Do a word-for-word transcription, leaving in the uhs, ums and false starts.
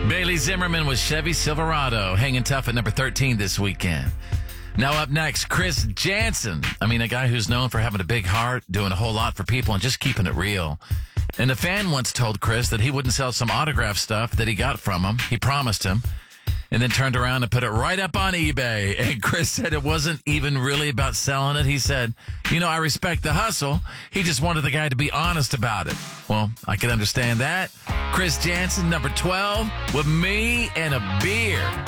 Bailey Zimmerman with Chevy Silverado hanging tough at number thirteen this weekend. Now up next, Chris Jansen. I mean, a guy who's known for having a big heart, doing a whole lot for people, and just keeping it real. And a fan once told Chris that he wouldn't sell some autograph stuff that he got from him. He promised him. And then turned around and put it right up on eBay. And Chris said it wasn't even really about selling it. He said, you know, I respect the hustle. He just wanted the guy to be honest about it. Well, I can understand that. Chris Jansen, number twelve, with me and a beer.